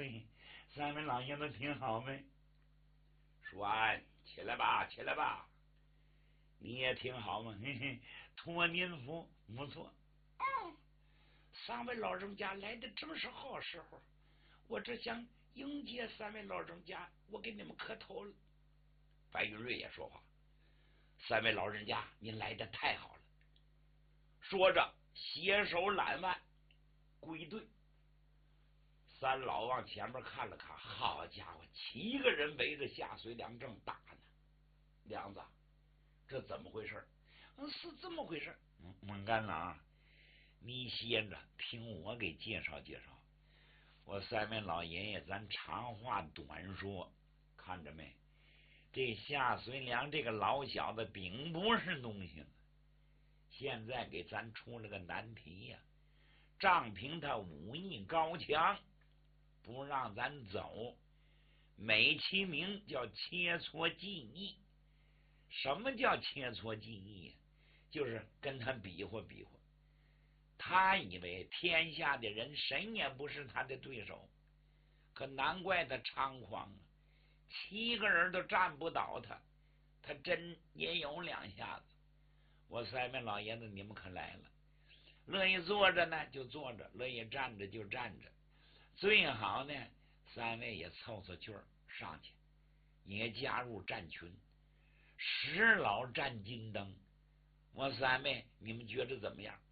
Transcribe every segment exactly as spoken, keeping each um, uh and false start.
对，三位老爷子挺好呗。 说完，起来吧，起来吧，你也挺好嘛。 嘿嘿，托您福，不错。 哦，三位老人家来的正是好时候，我只想迎接三位老人家，我给你们磕头了。白云瑞也说话：“三位老人家，您来的太好了。”说着，携手揽腕归队。三老往前面看了看，好家伙，七个人围着夏遂良正打呢。梁子，这怎么回事？嗯，是这么回事。 嗯，孟干郎，你歇着，听我给介绍介绍。我三位老爷爷，咱长话短说，看着没？这夏遂良这个老小子并不是东西，现在给咱出了个难题呀、啊。仗凭他武艺高强，不让咱走，美其名叫切磋技艺。什么叫切磋技艺？就是跟他比划比划。他以为天下的人谁也不是他的对手，可难怪他猖狂啊！七个人都站不倒他，他真也有两下子。我三位老爷子，你们可来了，乐意坐着呢就坐着，乐意站着就站着，最好呢，三位也凑凑趣儿上去，也加入战群，十老战金灯。我三位，你们觉得怎么样？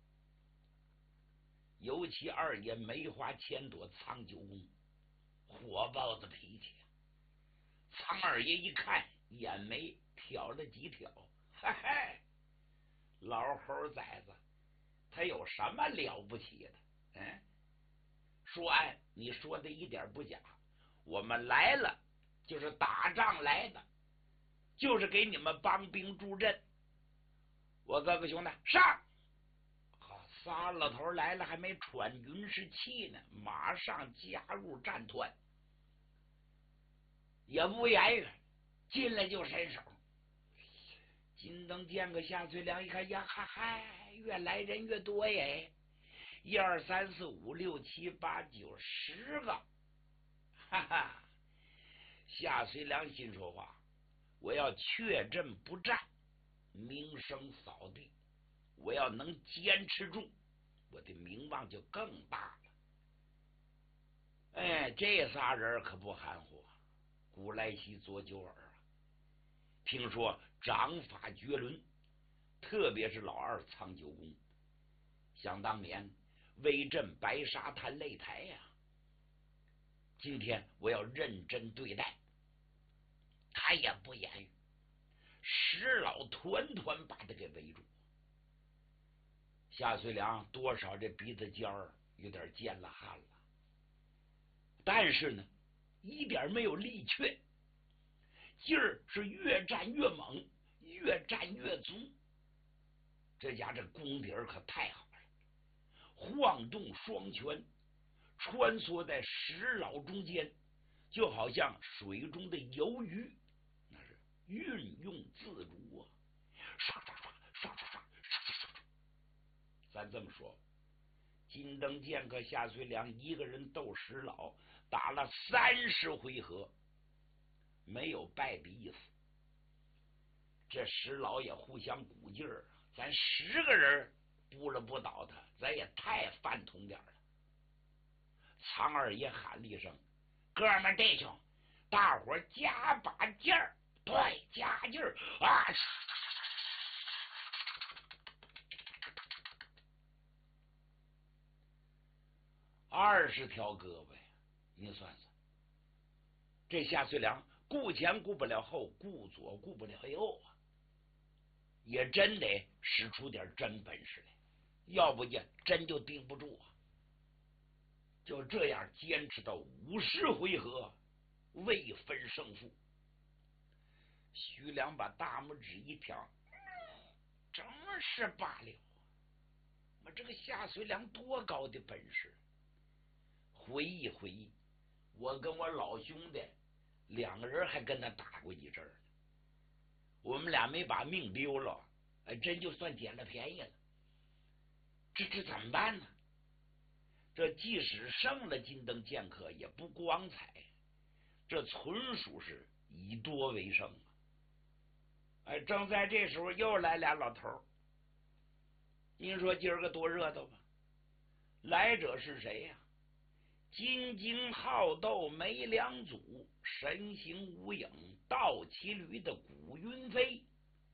尤其二爷梅花千朵苍九公，火爆的脾气。苍二爷一看，眼眉挑了几挑，嘿嘿，老猴崽子，他有什么了不起的？嗯，说完，你说的一点不假，我们来了就是打仗来的，就是给你们帮兵助阵。我哥哥兄弟上！好，仨老头来了，还没喘匀士气呢，马上加入战团，也不言语，进来就伸手。金灯见个夏遂良一看呀，嗨嗨，越来人越多耶！一二三四五六七八九十个，哈哈！夏遂良心说话：我要确阵不战，名声扫地。我要能坚持住，我的名望就更大了。哎，这仨人可不含糊，古来稀左九耳啊！听说掌法绝伦，特别是老二苍九公，想当年威震白沙滩擂台呀、啊。今天我要认真对待，他也不言语，十老团团把他给围住。夏遂良多少这鼻子尖儿有点尖了汗了，但是呢，一点没有力却，劲儿是越战越猛，越战越足。这家这功底儿可太好了，晃动双拳，穿梭在十老中间，就好像水中的游鱼，那是运用自如啊！刷刷刷刷刷刷。咱这么说，金灯剑客夏遂良一个人斗十老，打了三十回合，没有败的意思。这十老也互相鼓劲儿，咱十个人不了不倒他，咱也太饭桶点了。苍二爷喊了一声：“哥们弟兄，大伙加把劲儿！”对，加劲儿啊！二十条胳膊呀，你算算，这夏遂良顾前顾不了后，顾左顾不了右啊，也真得使出点真本事来，要不然真就顶不住啊。就这样坚持到五十回合，未分胜负。徐良把大拇指一挑，正是罢了。我这个夏遂良多高的本事！回忆回忆，我跟我老兄弟两个人还跟他打过一阵儿，我们俩没把命丢了，真就算捡了便宜了。这这怎么办呢？ 这即使胜了金灯剑客也不光彩，这纯属是以多为胜。哎，正在这时候又来俩老头儿，您说今儿个多热闹吧？来者是谁呀、啊？金睛好斗没两组，神形无影倒骑驴的古云飞。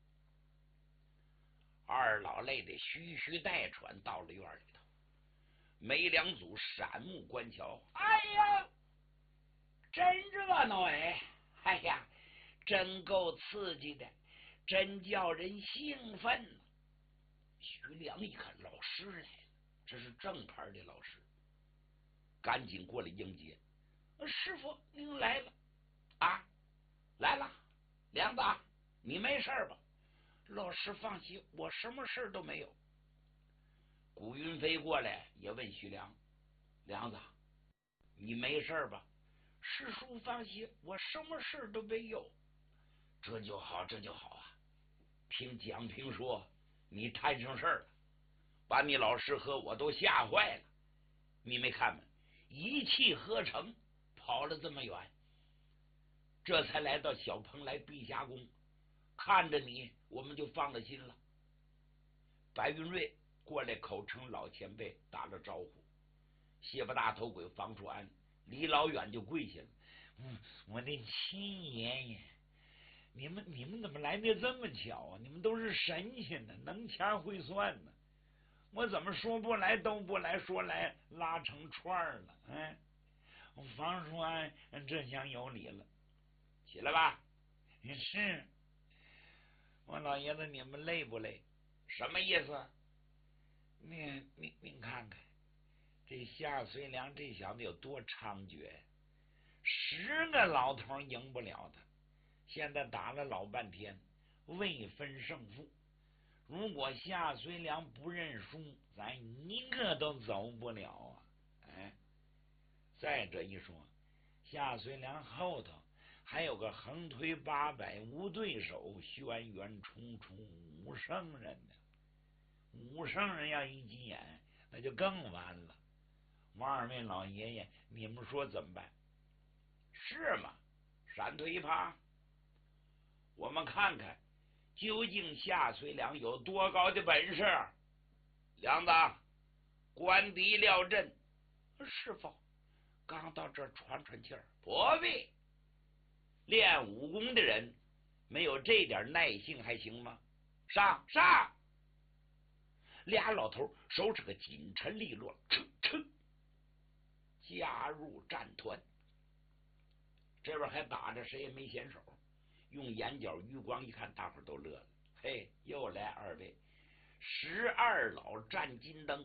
二老累得吁吁带喘，到了院里头，没两组闪目观瞧。哎呀，真热闹哎！哎呀，真够刺激的，真叫人兴奋呢。徐良一看老师来了，这是正牌的老师，赶紧过来迎接。师傅您来了啊，来了，梁子你没事吧？老师放心，我什么事都没有。古云飞过来也问徐良，梁子你没事吧？师叔放心，我什么事都没有。这就好，这就好啊。听蒋平说你摊上事儿了，把你老师和我都吓坏了。你没看吗？一气呵成跑了这么远，这才来到小蓬莱碧霞宫，看着你我们就放了心了。白云瑞过来口称老前辈打了招呼，谢不大头鬼方处安离老远就跪下了。嗯，我的亲爷爷，你们你们怎么来的这么巧啊？你们都是神仙呢，能掐会算呢。我怎么说不来都不来，说来拉成串了。哎，方处安这下有理了，起来吧。是，我老爷子，你们累不累？什么意思？您您您看看，这夏遂良这小子有多猖獗，十个老头赢不了他，现在打了老半天，未分胜负。如果夏遂良不认输，咱一个都走不了啊！哎，再者一说，夏遂良后头还有个横推八百无对手、轩辕重重武圣人呢。武圣人要一急眼，那就更完了。王二位老爷爷，你们说怎么办？是吗？闪退一趴，我们看看究竟夏遂良有多高的本事。梁子，关敌料阵。师傅，刚到这儿喘喘气儿。不必，练武功的人没有这点耐性还行吗？上上！俩老头手指个紧沉利落，哧哧加入战团。这边还打着，谁也没闲手。用眼角余光一看，大伙都乐了。嘿，又来二位十二老战金灯，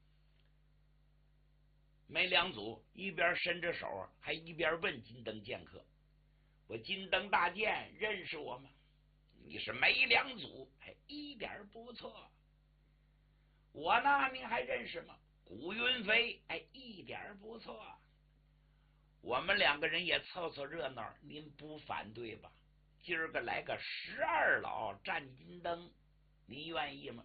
没两组，一边伸着手，还一边问金灯剑客：“我金灯大剑认识我吗？”你是没两组，还一点不错。我呢，您还认识吗？古云飞，哎，一点不错。我们两个人也凑凑热闹，您不反对吧？今儿个来个十二老战金灯，你愿意吗？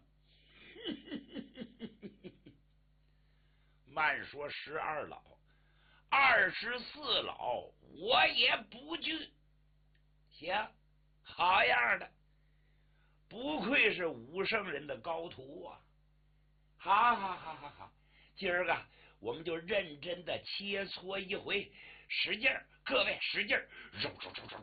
慢说十二老，二十四老我也不惧。行，好样的，不愧是武圣人的高徒啊！好好好好好，今儿个我们就认真的切磋一回，使劲儿，各位使劲儿，揉揉揉揉。